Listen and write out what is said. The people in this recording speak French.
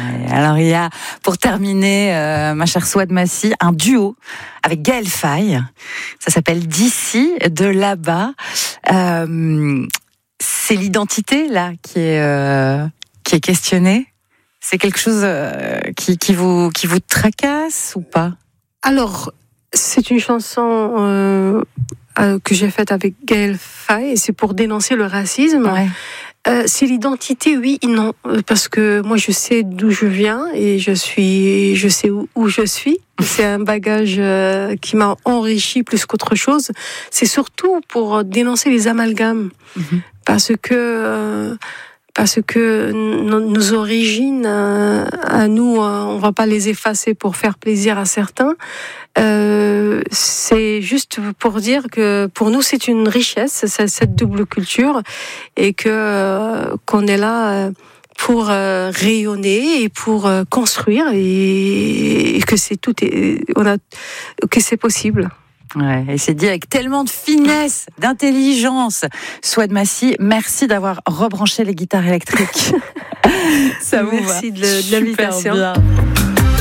Alors il y a, pour terminer, ma chère Souad Massi, un duo avec Gaël Faye. Ça s'appelle D'ici, de là-bas. C'est l'identité là qui est questionnée. C'est quelque chose qui vous tracasse ou pas? Alors, c'est une chanson que j'ai faite avec Gaël Faye, et c'est pour dénoncer le racisme. Ouais. C'est l'identité, oui et non, parce que moi je sais d'où je viens et je sais où je suis. C'est un bagage qui m'a enrichi plus qu'autre chose. C'est surtout pour dénoncer les amalgames, parce que nos origines, à nous, on va pas les effacer pour faire plaisir à certains. C'est juste pour dire que pour nous c'est une richesse, cette double culture, et qu'on est là pour rayonner et pour construire, et que que c'est possible. Ouais, et c'est dit avec tellement de finesse, d'intelligence. Souad Massi, merci d'avoir rebranché les guitares électriques. Ça vous Merci va. de l'invitation. Super bien.